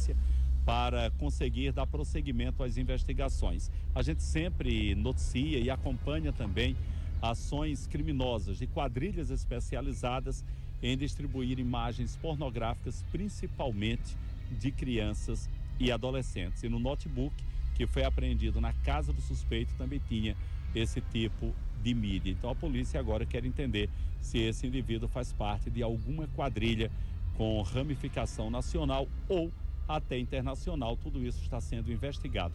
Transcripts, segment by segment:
polícia para conseguir dar prosseguimento às investigações. A gente sempre noticia e acompanha também ações criminosas de quadrilhas especializadas em distribuir imagens pornográficas, principalmente de crianças e adolescentes. E no notebook que foi apreendido na casa do suspeito também tinha esse tipo de mídia. Então a polícia agora quer entender se esse indivíduo faz parte de alguma quadrilha com ramificação nacional ou até internacional. Tudo isso está sendo investigado.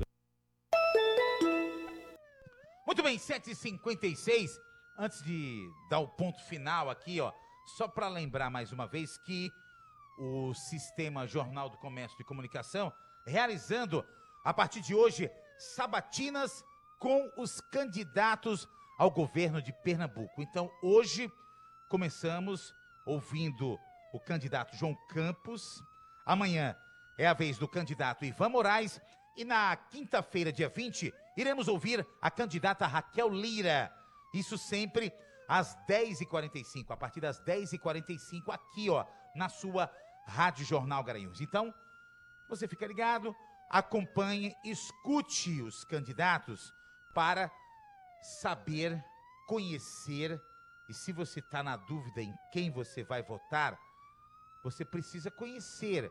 Muito bem, 7h56. Antes de dar o ponto final aqui, só para lembrar mais uma vez que o Sistema Jornal do Comércio de Comunicação realizando a partir de hoje sabatinas com os candidatos ao governo de Pernambuco. Então hoje começamos ouvindo o candidato João Campos, amanhã é a vez do candidato Ivan Moraes e na quinta-feira, dia 20, iremos ouvir a candidata Raquel Lira. Isso sempre às 10h45, a partir das 10h45 aqui, na sua Rádio Jornal Garanhuns. Então, você fica ligado, acompanhe, escute os candidatos para saber, conhecer, e se você está na dúvida em quem você vai votar, você precisa conhecer,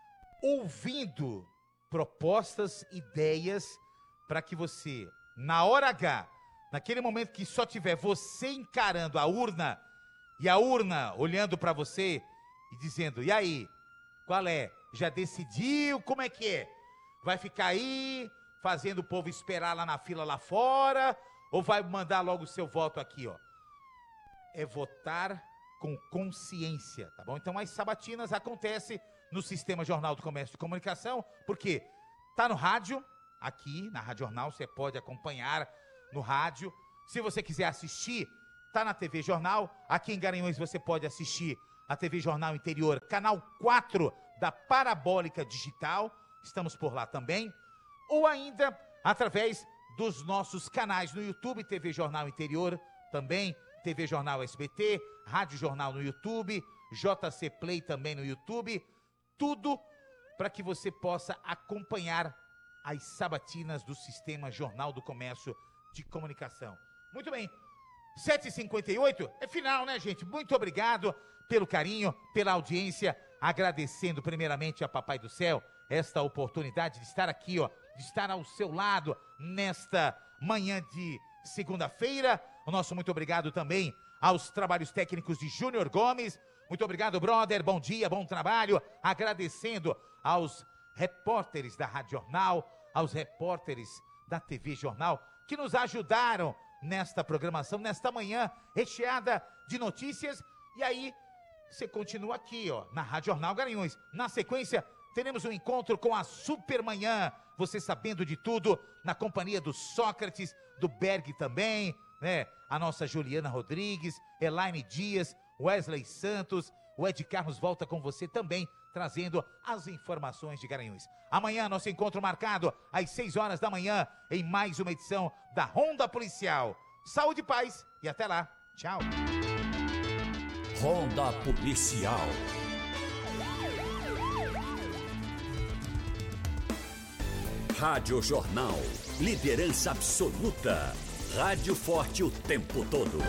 ouvindo propostas, ideias, para que você, na hora H, naquele momento que só tiver você encarando a urna, e a urna olhando para você e dizendo, e aí, qual é? Já decidiu? Como é que é? Vai ficar aí, fazendo o povo esperar lá na fila lá fora, ou vai mandar logo o seu voto aqui, É votar com consciência, tá bom? Então as sabatinas acontecem no Sistema Jornal do Comércio de Comunicação, porque tá no rádio, aqui na Rádio Jornal, você pode acompanhar no rádio. Se você quiser assistir, tá na TV Jornal. Aqui em Garanhuns você pode assistir a TV Jornal Interior, canal 4 da Parabólica Digital. Estamos por lá também. Ou ainda através dos nossos canais no YouTube, TV Jornal Interior também, TV Jornal SBT, Rádio Jornal no YouTube, JC Play também no YouTube. Tudo para que você possa acompanhar as sabatinas do Sistema Jornal do Comércio de Comunicação. Muito bem, 7h58, é final, né, gente? Muito obrigado pelo carinho, pela audiência, agradecendo primeiramente a Papai do Céu esta oportunidade de estar aqui, de estar ao seu lado nesta manhã de segunda-feira. O nosso muito obrigado também aos trabalhos técnicos de Júnior Gomes. Muito obrigado, brother, bom dia, bom trabalho. Agradecendo aos repórteres da Rádio Jornal, aos repórteres da TV Jornal, que nos ajudaram nesta programação, nesta manhã recheada de notícias. E aí, você continua aqui, na Rádio Jornal Garanhuns. Na sequência, teremos um encontro com a Supermanhã, você sabendo de tudo, na companhia do Sócrates, do Berg também, né? A nossa Juliana Rodrigues, Elaine Dias, Wesley Santos, o Ed Carlos volta com você também, trazendo as informações de Garanhuns. Amanhã, nosso encontro marcado às 6 horas da manhã, em mais uma edição da Ronda Policial. Saúde e paz, e até lá. Tchau. Ronda Policial. Rádio Jornal, liderança absoluta. Rádio forte o tempo todo.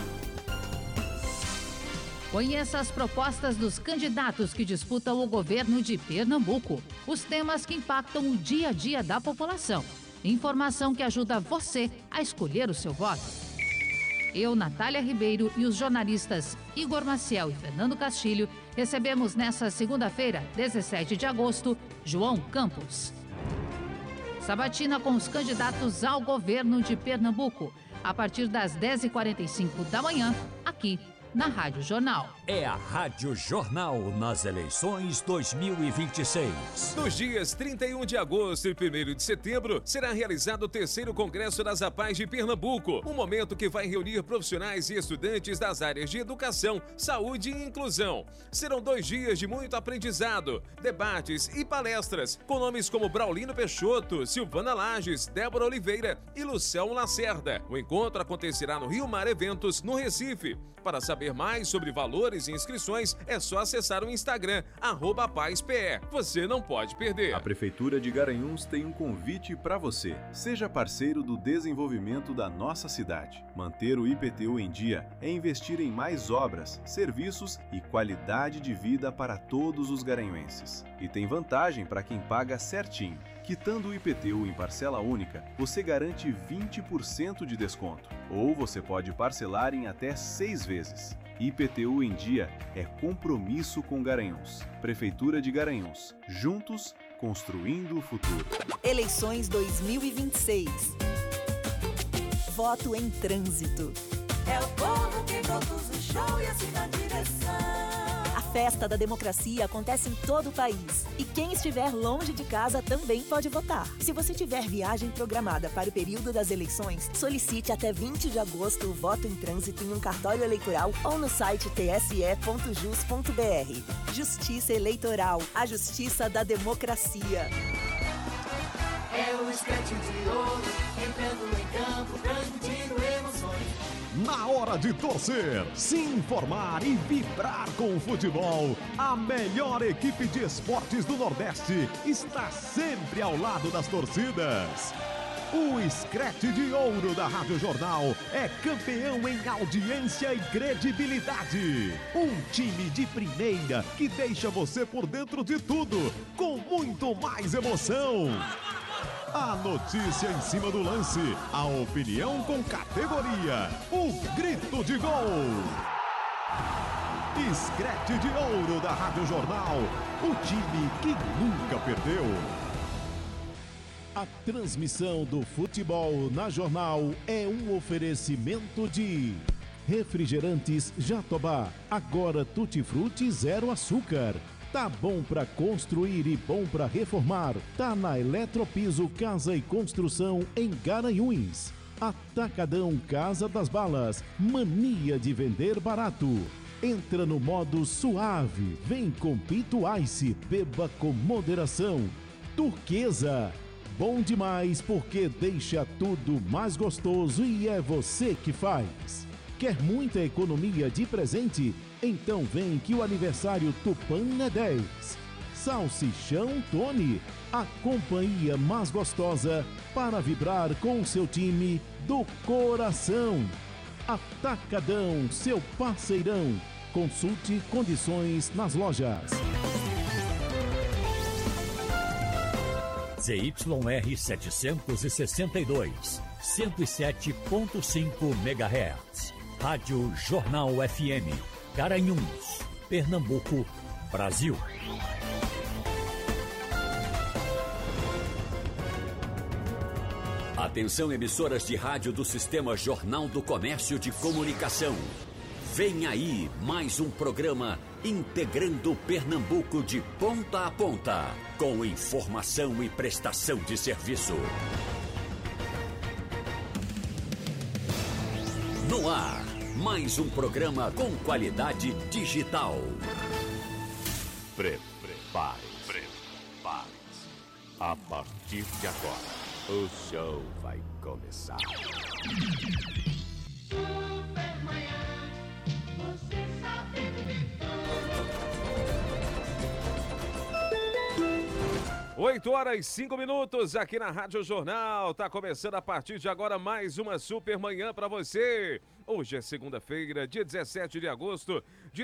Conheça as propostas dos candidatos que disputam o governo de Pernambuco. Os temas que impactam o dia a dia da população. Informação que ajuda você a escolher o seu voto. Eu, Natália Ribeiro e os jornalistas Igor Maciel e Fernando Castilho recebemos nesta segunda-feira, 17 de agosto, João Campos. Sabatina com os candidatos ao governo de Pernambuco, a partir das 10h45 da manhã, aqui na Rádio Jornal. É a Rádio Jornal nas eleições 2026. Nos dias 31 de agosto e 1º de setembro, será realizado o 3º Congresso das APAES de Pernambuco, um momento que vai reunir profissionais e estudantes das áreas de educação, saúde e inclusão. Serão 2 dias de muito aprendizado, debates e palestras, com nomes como Braulino Peixoto, Silvana Lages, Débora Oliveira e Luciano Lacerda. O encontro acontecerá no Rio Mar Eventos, no Recife. Para saber saber mais sobre valores e inscrições, é só acessar o Instagram, @PazPE. Você não pode perder. A Prefeitura de Garanhuns tem um convite para você. Seja parceiro do desenvolvimento da nossa cidade. Manter o IPTU em dia é investir em mais obras, serviços e qualidade de vida para todos os garanhuenses. E tem vantagem para quem paga certinho. Quitando o IPTU em parcela única, você garante 20% de desconto. Ou você pode parcelar em até 6 vezes. IPTU em dia é compromisso com Garanhuns. Prefeitura de Garanhuns. Juntos, construindo o futuro. Eleições 2026. Voto em trânsito. É o povo que produz o show e assina a direção. A festa da democracia acontece em todo o país. E quem estiver longe de casa também pode votar. Se você tiver viagem programada para o período das eleições, solicite até 20 de agosto o voto em trânsito em um cartório eleitoral ou no site tse.jus.br. Justiça Eleitoral, a justiça da democracia. É o escrete de ouro, entrando em campo, transmitindo emoções. Na hora de torcer, se informar e vibrar com o futebol, a melhor equipe de esportes do Nordeste está sempre ao lado das torcidas. O Screte de Ouro da Rádio Jornal é campeão em audiência e credibilidade. Um time de primeira que deixa você por dentro de tudo, com muito mais emoção. A notícia em cima do lance, a opinião com categoria, o grito de gol. Screte de Ouro da Rádio Jornal, o time que nunca perdeu. A transmissão do futebol na Jornal é um oferecimento de Refrigerantes Jatobá, agora tutti-frutti zero açúcar. Tá bom pra construir e bom pra reformar. Tá na Eletropiso Casa e Construção em Garanhuns. Atacadão Casa das Balas. Mania de vender barato. Entra no modo suave. Vem com Pito Ice. Beba com moderação. Turquesa. Bom demais porque deixa tudo mais gostoso e é você que faz. Quer muita economia de presente? Então vem que o aniversário Tupã é 10. Salsichão Tony, a companhia mais gostosa para vibrar com o seu time do coração. Atacadão, seu parceirão. Consulte condições nas lojas. ZYR 762, 107.5 MHz. Rádio Jornal FM. Garanhuns, Pernambuco, Brasil. Atenção, emissoras de rádio do Sistema Jornal do Comércio de Comunicação. Vem aí mais um programa integrando Pernambuco de ponta a ponta, com informação e prestação de serviço. No ar, mais um programa com qualidade digital. Prepare-se. A partir de agora, o show vai começar. Supermanhã, você sabe tudo. 8h05 aqui na Rádio Jornal. Tá começando a partir de agora mais uma Supermanhã para você. Hoje é segunda-feira, dia 17 de agosto de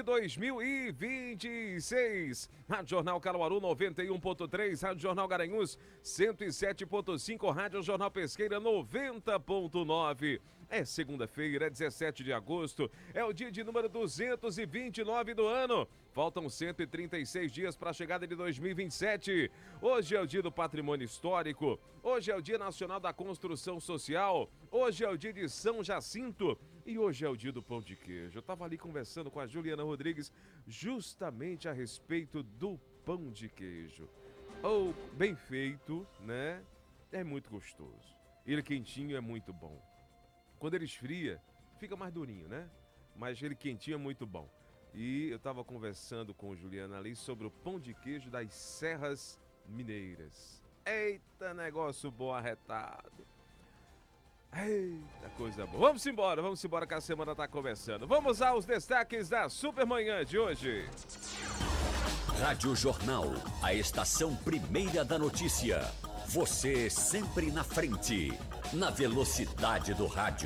2026. Rádio Jornal Caruaru 91.3, Rádio Jornal Garanhuns 107.5, Rádio Jornal Pesqueira 90.9. É segunda-feira, é 17 de agosto, é o dia de número 229 do ano. Faltam 136 dias para a chegada de 2027. Hoje é o dia do patrimônio histórico, hoje é o dia nacional da construção social, hoje é o dia de São Jacinto e hoje é o dia do pão de queijo. Eu estava ali conversando com a Juliana Rodrigues justamente a respeito do pão de queijo. Ou bem feito, né? É muito gostoso. Ele quentinho é muito bom. Quando ele esfria, fica mais durinho, né? Mas ele quentinho é muito bom. E eu estava conversando com Juliana ali sobre o pão de queijo das Serras Mineiras. Eita, negócio bom arretado. Eita, coisa boa. Vamos embora que a semana tá começando. Vamos aos destaques da Supermanhã de hoje. Rádio Jornal, a estação primeira da notícia. Você sempre na frente, na velocidade do rádio.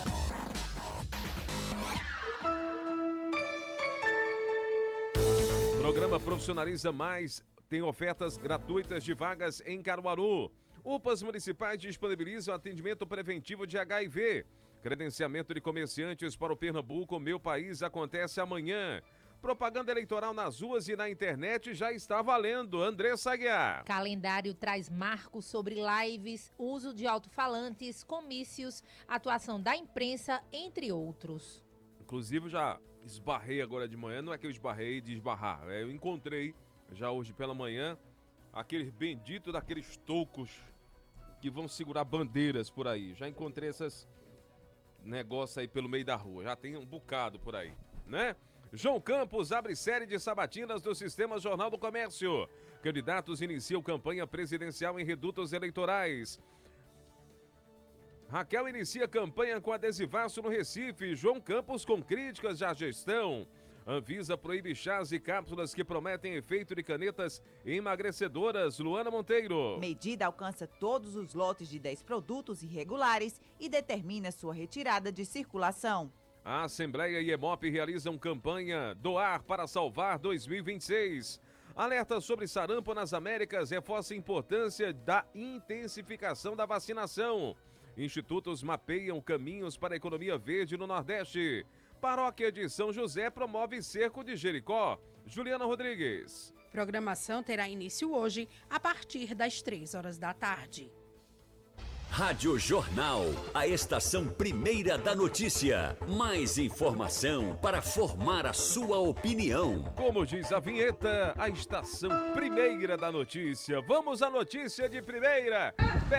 O programa Profissionaliza Mais tem ofertas gratuitas de vagas em Caruaru. UPAs municipais disponibilizam atendimento preventivo de HIV. Credenciamento de comerciantes para o Pernambuco, Meu País, acontece amanhã. Propaganda eleitoral nas ruas e na internet já está valendo. Andressa Aguiar. Calendário traz marcos sobre lives, uso de alto-falantes, comícios, atuação da imprensa, entre outros. Inclusive, já esbarrei agora de manhã, não é que eu esbarrei de esbarrar, eu encontrei já hoje pela manhã aqueles benditos daqueles toucos que vão segurar bandeiras por aí. Já encontrei esses negócios aí pelo meio da rua, já tem um bocado por aí, né? João Campos abre série de sabatinas do Sistema Jornal do Comércio. Candidatos iniciam campanha presidencial em redutos eleitorais. Raquel inicia campanha com adesivaço no Recife. João Campos com críticas à gestão. Anvisa proíbe chás e cápsulas que prometem efeito de canetas emagrecedoras. Luana Monteiro. Medida alcança todos os lotes de 10 produtos irregulares e determina sua retirada de circulação. A Assembleia e Hemop realizam campanha Doar para Salvar 2026. Alerta sobre sarampo nas Américas reforça a importância da intensificação da vacinação. Institutos mapeiam caminhos para a economia verde no Nordeste. Paróquia de São José promove cerco de Jericó. Juliana Rodrigues. Programação terá início hoje, a partir das 3 horas da tarde. Rádio Jornal, a estação primeira da notícia. Mais informação para formar a sua opinião. Como diz a vinheta, a estação primeira da notícia. Vamos à notícia de primeira.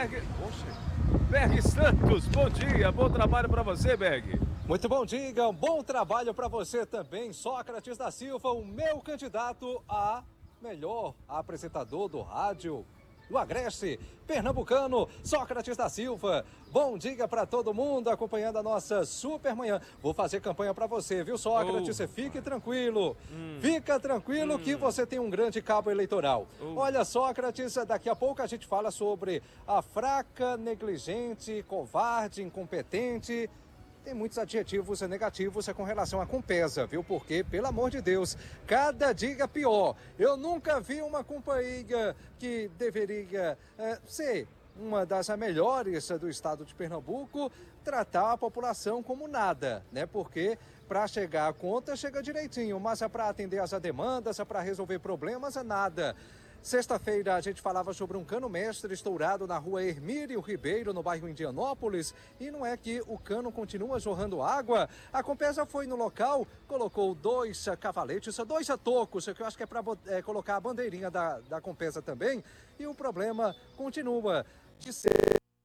Berg Santos, bom dia, bom trabalho para você, Berg. Muito bom dia, um bom trabalho para você também, Sócrates da Silva, o meu candidato a melhor apresentador do rádio do Agreste Pernambucano, Sócrates da Silva. Bom dia para todo mundo acompanhando a nossa Supermanhã. Vou fazer campanha para você, viu, Sócrates? Você fique tranquilo. Fica tranquilo que você tem um grande cabo eleitoral. Olha, Sócrates, daqui a pouco a gente fala sobre a fraca, negligente, covarde, incompetente. Tem muitos adjetivos negativos com relação à Compesa, viu? Porque, pelo amor de Deus, cada dia pior. Eu nunca vi uma companhia que deveria ser uma das melhores do estado de Pernambuco tratar a população como nada, né? Porque para chegar a conta chega direitinho, mas para atender as demandas, para resolver problemas, nada. Sexta-feira a gente falava sobre um cano-mestre estourado na rua Hermílio Ribeiro, no bairro Indianópolis, e não é que o cano continua jorrando água. A Compesa foi no local, colocou 2 cavaletes, 2 tocos, que eu acho que é para colocar a bandeirinha da Compesa também, e o problema continua de ser...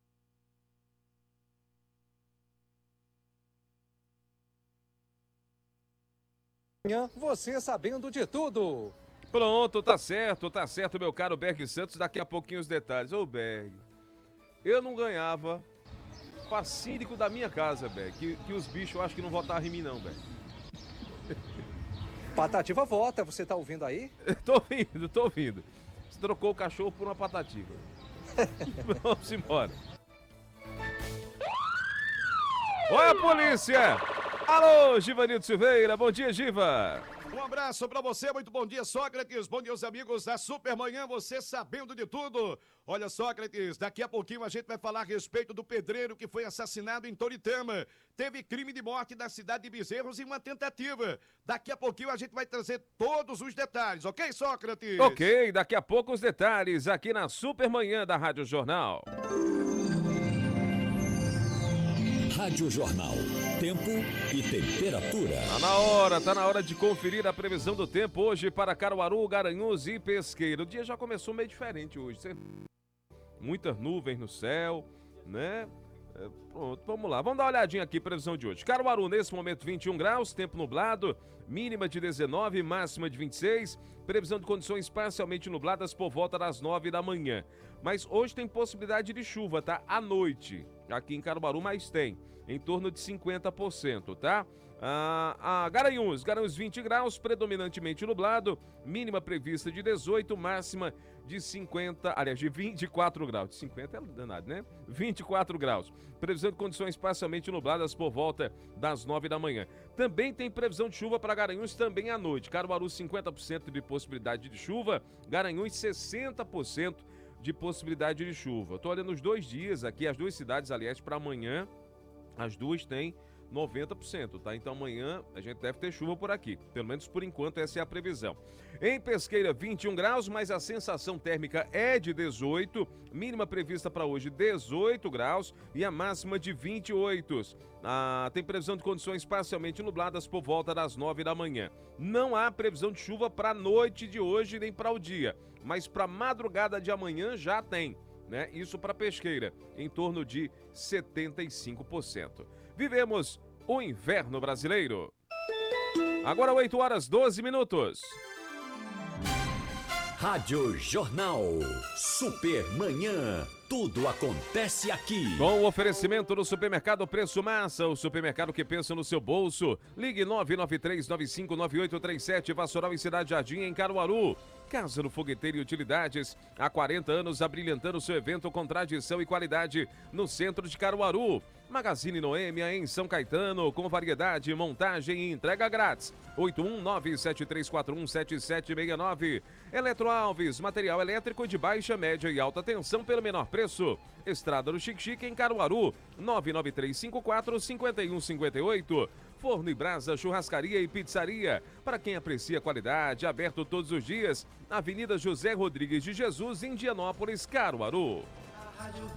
Você sabendo de tudo. Pronto, tá certo, meu caro Berg Santos. Daqui a pouquinho os detalhes. Ô, Berg, eu não ganhava pra síndico da minha casa, Berg, que os bichos eu acho que não votaram em mim não, Berg. Patativa vota, você tá ouvindo aí? Tô ouvindo. Você trocou o cachorro por uma patativa. Vamos embora. Olha a polícia! Alô, Givanildo Silveira, bom dia, Giva! Um abraço pra você, muito bom dia, Sócrates. Bom dia, os amigos da Supermanhã, você sabendo de tudo. Olha, Sócrates, daqui a pouquinho a gente vai falar a respeito do pedreiro que foi assassinado em Toritama. Teve crime de morte na cidade de Bezerros em uma tentativa. Daqui a pouquinho a gente vai trazer todos os detalhes, ok, Sócrates? Ok, daqui a pouco os detalhes aqui na Supermanhã da Rádio Jornal. Rádio Jornal, tempo e temperatura. Tá na hora de conferir a previsão do tempo hoje para Caruaru, Garanhuns e Pesqueira. O dia já começou meio diferente hoje. Muitas nuvens no céu, né? Pronto, vamos lá. Vamos dar uma olhadinha aqui, previsão de hoje. Caruaru, nesse momento, 21 graus, tempo nublado, mínima de 19, máxima de 26. Previsão de condições parcialmente nubladas por volta das 9 da manhã. Mas hoje tem possibilidade de chuva, tá? À noite, aqui em Caruaru, mas tem, em torno de 50%, tá? Garanhuns 20 graus, predominantemente nublado, mínima prevista de 18, máxima de 24 graus. De 50 é danado, né? 24 graus. Previsão de condições parcialmente nubladas por volta das 9 da manhã. Também tem previsão de chuva para Garanhuns também à noite. Caruaru, 50% de possibilidade de chuva, Garanhuns, 60% de possibilidade de chuva. Estou olhando os 2 dias aqui, as 2 cidades, aliás, para amanhã, as 2 têm 90%, tá? Então amanhã a gente deve ter chuva por aqui, pelo menos por enquanto essa é a previsão. Em Pesqueira, 21 graus, mas a sensação térmica é de 18, mínima prevista para hoje 18 graus e a máxima de 28. Tem previsão de condições parcialmente nubladas por volta das 9 da manhã. Não há previsão de chuva para a noite de hoje nem para o dia, mas para a madrugada de amanhã já tem, né? Isso para Pesqueira, em torno de 75%. Vivemos o inverno brasileiro. Agora 8 horas 12 minutos. Rádio Jornal. Supermanhã. Tudo acontece aqui. Com o oferecimento do Supermercado Preço Massa, o supermercado que pensa no seu bolso. Ligue 993-959837, Vassoural e Cidade Jardim, em Caruaru. Casa do Fogueteiro e Utilidades, há 40 anos abrilhantando seu evento com tradição e qualidade no centro de Caruaru. Magazine Noêmia em São Caetano, com variedade, montagem e entrega grátis. 819-7341-7769. Eletro Alves, material elétrico de baixa, média e alta tensão pelo menor preço. Estrada do Xique-Xique em Caruaru, 99354-5158. Forno e Brasa, churrascaria e pizzaria. Para quem aprecia qualidade, aberto todos os dias. Avenida José Rodrigues de Jesus, Indianópolis, Caruaru. A Rádio